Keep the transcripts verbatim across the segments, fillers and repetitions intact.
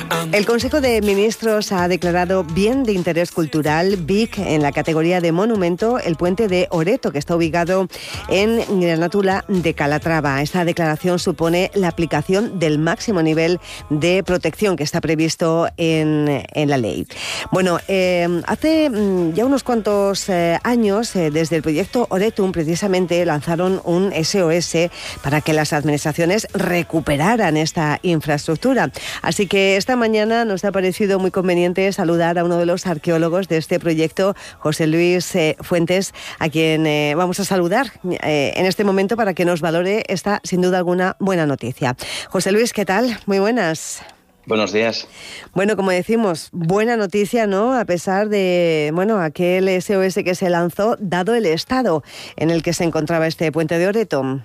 El Consejo de Ministros ha declarado bien de interés cultural B I C en la categoría de monumento el puente de Oreto, que está ubicado en Granátula de Calatrava. Esta declaración supone la aplicación del máximo nivel de protección que está previsto en, en la ley. Bueno, eh, hace ya unos cuantos eh, años, eh, desde el proyecto Oretum, precisamente lanzaron un S O S para que las administraciones recuperaran esta infraestructura. Así que esta mañana nos ha parecido muy conveniente saludar a uno de los arqueólogos de este proyecto, José Luis eh, Fuentes, a quien eh, vamos a saludar eh, en este momento para que nos valore esta, sin duda alguna, buena noticia. José Luis, ¿qué tal? Muy buenas. Buenos días. Bueno, como decimos, buena noticia, ¿no? A pesar de, bueno, aquel S O S que se lanzó, dado el estado en el que se encontraba este puente de Oreto.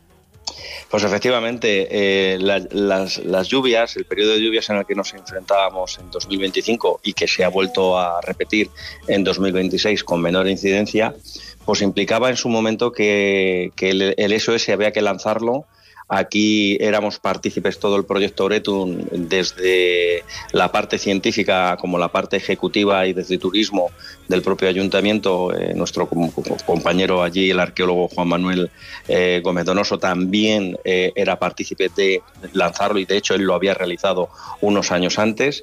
Pues efectivamente, eh, la, las, las lluvias, el periodo de lluvias en el que nos enfrentábamos en dos mil veinticinco y que se ha vuelto a repetir en dos mil veintiséis con menor incidencia, pues implicaba en su momento que, que el, el S O S había que lanzarlo. Aquí éramos partícipes todo el proyecto Oretum, desde la parte científica como la parte ejecutiva y desde turismo del propio ayuntamiento. Eh, nuestro compañero allí, el arqueólogo Juan Manuel eh, Gómez Donoso, también eh, era partícipe de lanzarlo y de hecho él lo había realizado unos años antes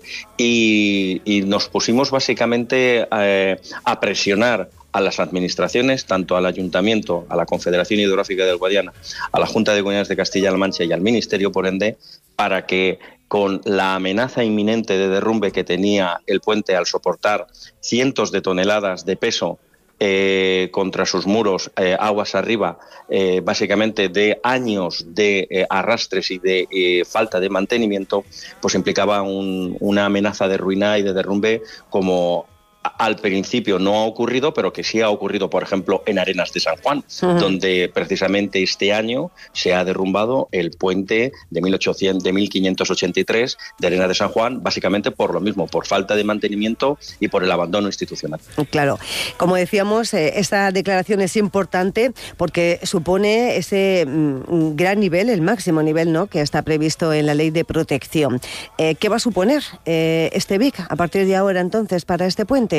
y, y nos pusimos básicamente eh, a presionar a las administraciones, tanto al Ayuntamiento, a la Confederación Hidrográfica del Guadiana, a la Junta de Comunidades de Castilla-La Mancha y al Ministerio, por ende, para que con la amenaza inminente de derrumbe que tenía el puente al soportar cientos de toneladas de peso eh, contra sus muros, eh, aguas arriba, eh, básicamente de años de eh, arrastres y de eh, falta de mantenimiento, pues implicaba un, una amenaza de ruina y de derrumbe como al principio no ha ocurrido, pero que sí ha ocurrido, por ejemplo, en Arenas de San Juan, uh-huh. donde precisamente este año se ha derrumbado el puente de, mil ochocientos, de mil quinientos ochenta y tres de Arenas de San Juan, básicamente por lo mismo, por falta de mantenimiento y por el abandono institucional. Claro, como decíamos, eh, esta declaración es importante porque supone ese mm, gran nivel, el máximo nivel, ¿no?, que está previsto en la ley de protección. Eh, ¿Qué va a suponer eh, este B I C a partir de ahora entonces para este puente?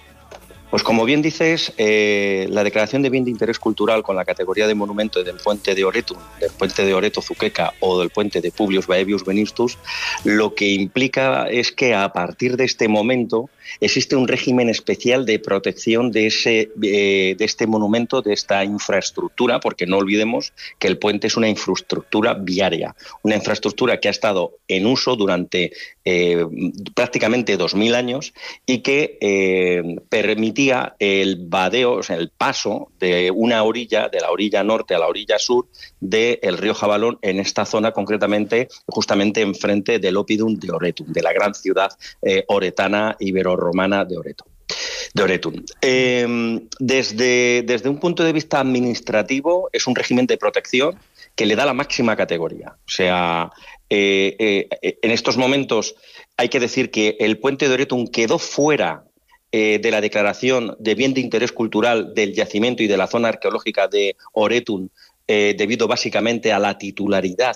Pues como bien dices, eh, la declaración de bien de interés cultural con la categoría de monumento del puente de Oretum, del puente de Oreto Zuqueca o del puente de Publius Baebius Venistus, lo que implica es que a partir de este momento existe un régimen especial de protección de, ese, eh, de este monumento, de esta infraestructura, porque no olvidemos que el puente es una infraestructura viaria, una infraestructura que ha estado en uso durante eh, prácticamente dos mil años y que eh, permitía el vadeo, o sea, el paso de una orilla, de la orilla norte a la orilla sur del río Jabalón en esta zona, concretamente, justamente enfrente del Oppidum de Oretum, de la gran ciudad eh, oretana ibero-romana de Oreto. De Oretum. Eh, desde, desde un punto de vista administrativo, es un régimen de protección que le da la máxima categoría. O sea, eh, eh, en estos momentos hay que decir que el puente de Oretum quedó fuera Eh, de la declaración de bien de interés cultural del yacimiento y de la zona arqueológica de Oretum, eh, debido básicamente a la titularidad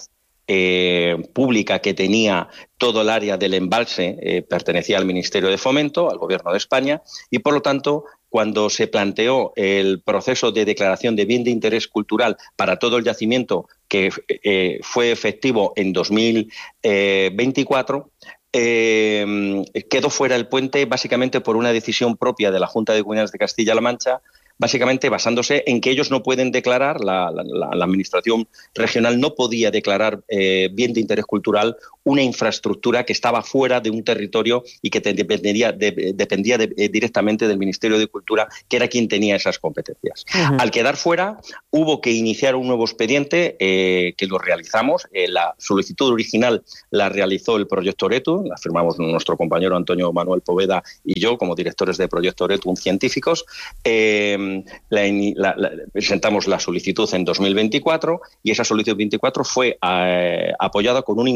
eh, pública que tenía todo el área del embalse, eh, pertenecía al Ministerio de Fomento, al Gobierno de España, y por lo tanto, cuando se planteó el proceso de declaración de bien de interés cultural para todo el yacimiento, que eh, fue efectivo en dos mil veinticuatro, Eh, quedó fuera el puente básicamente por una decisión propia de la Junta de Comunidades de Castilla-La Mancha, básicamente basándose en que ellos no pueden declarar, la, la, la Administración regional no podía declarar eh, bien de interés cultural una infraestructura que estaba fuera de un territorio y que te dependería, de, dependía de, eh, directamente del Ministerio de Cultura, que era quien tenía esas competencias. Uh-huh. Al quedar fuera, hubo que iniciar un nuevo expediente eh, que lo realizamos. Eh, la solicitud original la realizó el Proyecto Oretum, la firmamos nuestro compañero Antonio Manuel Poveda y yo como directores de Proyecto Oretum científicos. Eh, La, la, la, presentamos la solicitud en dos mil veinticuatro y esa solicitud veinticuatro fue eh, apoyada con un